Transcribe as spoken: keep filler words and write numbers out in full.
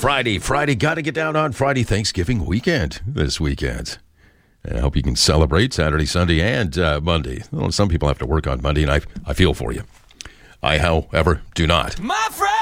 Friday, Friday, got to get down on Friday, Thanksgiving weekend this weekend. And I hope you can celebrate Saturday, Sunday, and uh, Monday. Well, some people have to work on Monday, and I, I feel for you. I, however, do not. My friend!